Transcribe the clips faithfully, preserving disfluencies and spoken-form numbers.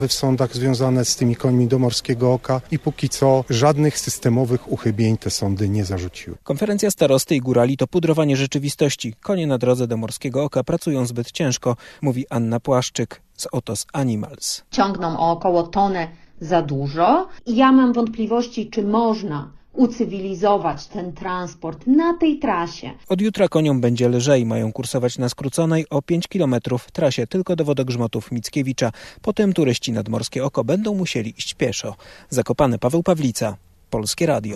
w sądach związane z tymi końmi do Morskiego Oka i póki co żadnych systemowych uchybień te sądy nie zarzuciły. Konferencja starosty i górali to pudrowanie rzeczywistości. Konie na drodze do Morskiego Oka pracują zbyt ciężko, mówi Anna Płaszczyk z Otos Animals. Ciągną o około tonę za dużo i ja mam wątpliwości, czy można ucywilizować ten transport na tej trasie. Od jutra koniom będzie lżej. Mają kursować na skróconej o pięć kilometrów trasie tylko do Wodogrzmotów Mickiewicza. Potem turyści nad Morskie Oko będą musieli iść pieszo. Zakopane, Paweł Pawlica, Polskie Radio.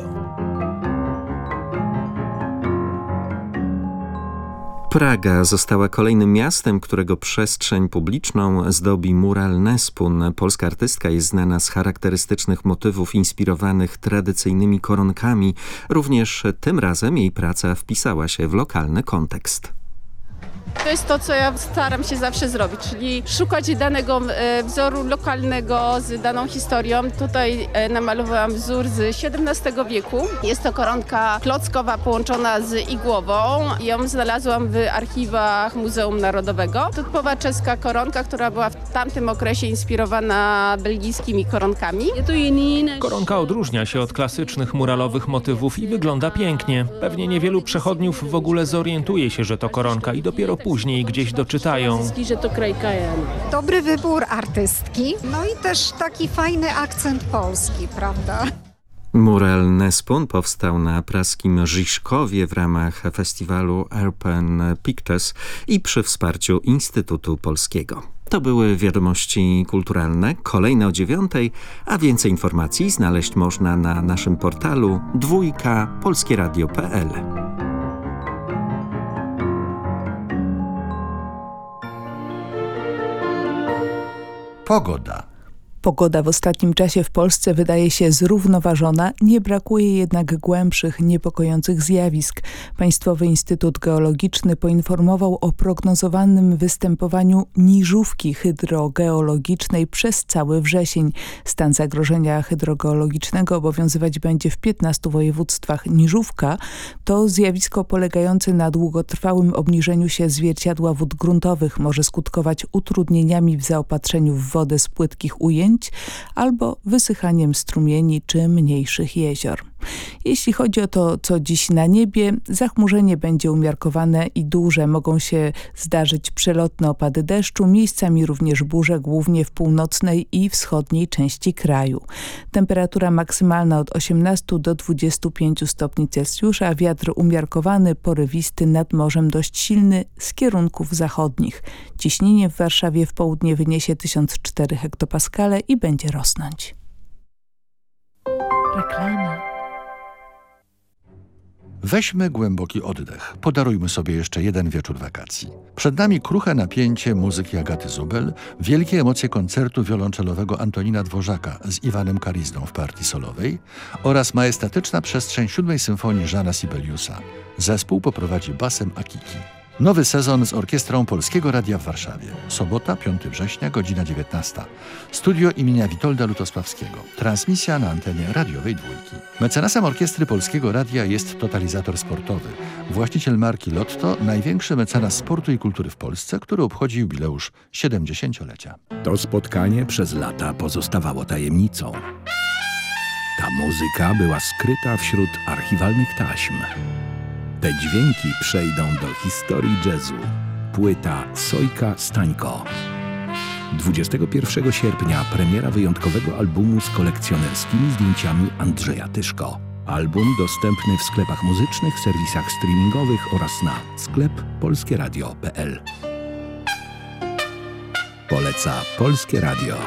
Praga została kolejnym miastem, którego przestrzeń publiczną zdobi mural Nespun. Polska artystka jest znana z charakterystycznych motywów inspirowanych tradycyjnymi koronkami. Również tym razem jej praca wpisała się w lokalny kontekst. To jest to, co ja staram się zawsze zrobić, czyli szukać danego wzoru lokalnego z daną historią. Tutaj namalowałam wzór z siedemnastego wieku. Jest to koronka klockowa połączona z igłową. Ją znalazłam w archiwach Muzeum Narodowego. To typowa czeska koronka, która była w tamtym okresie inspirowana belgijskimi koronkami. Koronka odróżnia się od klasycznych muralowych motywów i wygląda pięknie. Pewnie niewielu przechodniów w ogóle zorientuje się, że to koronka i dopiero później gdzieś doczytają. Dobry wybór artystki, no i też taki fajny akcent polski, prawda? Mural Nespun powstał na praskim Žižkovie w ramach festiwalu Urban Pictures i przy wsparciu Instytutu Polskiego. To były wiadomości kulturalne, kolejne o dziewiątej, a więcej informacji znaleźć można na naszym portalu dwójka polskieradio kropka p l. Pogoda. Pogoda w ostatnim czasie w Polsce wydaje się zrównoważona, nie brakuje jednak głębszych, niepokojących zjawisk. Państwowy Instytut Geologiczny poinformował o prognozowanym występowaniu niżówki hydrogeologicznej przez cały wrzesień. Stan zagrożenia hydrogeologicznego obowiązywać będzie w piętnastu województwach. Niżówka to zjawisko polegające na długotrwałym obniżeniu się zwierciadła wód gruntowych. Może skutkować utrudnieniami w zaopatrzeniu w wodę z płytkich ujęć albo wysychaniem strumieni czy mniejszych jezior. Jeśli chodzi o to, co dziś na niebie, zachmurzenie będzie umiarkowane i duże. Mogą się zdarzyć przelotne opady deszczu, miejscami również burze, głównie w północnej i wschodniej części kraju. Temperatura maksymalna od osiemnastu do dwudziestu pięciu stopni Celsjusza, wiatr umiarkowany, porywisty, nad morzem dość silny z kierunków zachodnich. Ciśnienie w Warszawie w południe wyniesie tysiąc cztery hektopaskale i będzie rosnąć. Reklama. Weźmy głęboki oddech. Podarujmy sobie jeszcze jeden wieczór wakacji. Przed nami kruche napięcie muzyki Agaty Zubel, wielkie emocje koncertu wiolonczelowego Antonina Dworzaka z Iwanem Karizdą w partii solowej oraz majestatyczna przestrzeń siódmej symfonii Jeana Sibeliusa. Zespół poprowadzi basem Akiki. Nowy sezon z Orkiestrą Polskiego Radia w Warszawie. Sobota, piątego września, godzina dziewiętnasta. Studio imienia Witolda Lutosławskiego. Transmisja na antenie radiowej Dwójki. Mecenasem Orkiestry Polskiego Radia jest Totalizator Sportowy. Właściciel marki Lotto, największy mecenas sportu i kultury w Polsce, który obchodzi jubileusz siedemdziesięciolecia. To spotkanie przez lata pozostawało tajemnicą. Ta muzyka była skryta wśród archiwalnych taśm. Te dźwięki przejdą do historii jazzu. Płyta Sojka Stańko. dwudziestego pierwszego sierpnia premiera wyjątkowego albumu z kolekcjonerskimi zdjęciami Andrzeja Tyszko. Album dostępny w sklepach muzycznych, serwisach streamingowych oraz na sklep polskie radio kropka p l. Poleca Polskie Radio.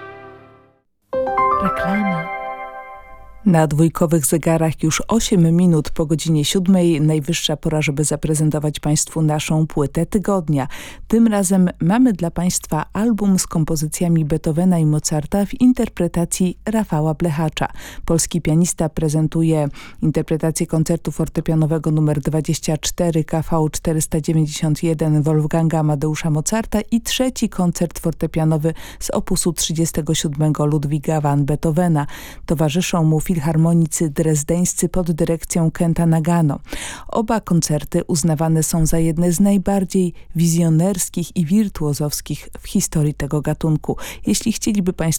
Reklama. Na dwójkowych zegarach już osiem minut po godzinie siódmej. Najwyższa pora, żeby zaprezentować Państwu naszą płytę tygodnia. Tym razem mamy dla Państwa album z kompozycjami Beethovena i Mozarta w interpretacji Rafała Blechacza. Polski pianista prezentuje interpretację koncertu fortepianowego numer dwadzieścia cztery K V czterysta dziewięćdziesiąt jeden Wolfganga Amadeusza Mozarta i trzeci koncert fortepianowy z opusu trzydziestego siódmego Ludwiga van Beethovena. Towarzyszą mu filharmonicy drezdeńscy pod dyrekcją Kenta Nagano. Oba koncerty uznawane są za jedne z najbardziej wizjonerskich i wirtuozowskich w historii tego gatunku. Jeśli chcieliby Państwo